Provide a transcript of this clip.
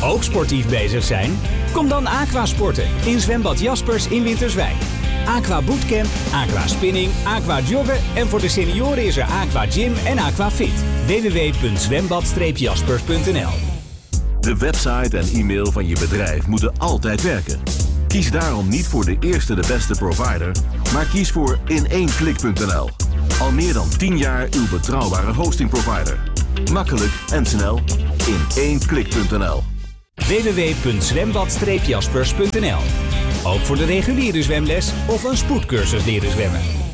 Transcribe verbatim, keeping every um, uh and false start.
Ook sportief bezig zijn? Kom dan aquasporten in zwembad Jaspers in Winterswijk. Aqua Bootcamp, Aqua Spinning, Aqua Joggen en voor de senioren is er Aqua Gym en Aqua Fit. w w w punt zwembad jaspers punt n l. De website en e-mail van je bedrijf moeten altijd werken. Kies daarom niet voor de eerste de beste provider, maar kies voor in één klik punt n l. Al meer dan tien jaar uw betrouwbare hostingprovider. Makkelijk en snel in één klik punt n l. w w w punt zwembad jaspers punt n l. Ook voor de reguliere zwemles of een spoedcursus leren zwemmen.